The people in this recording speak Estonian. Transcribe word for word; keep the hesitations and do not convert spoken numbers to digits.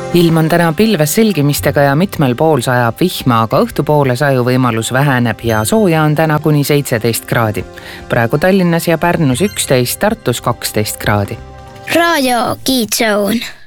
ilm on täna pilves selgimistega ja mitmel pool sajab vihma, aga õhtupoole sajuvõimalus väheneb ja sooja on täna kuni seitseteist kraadi. Praegu Tallinnas ja Pärnus üksteist, Tartus kaksteist kraadi. Raadio Kids Zone.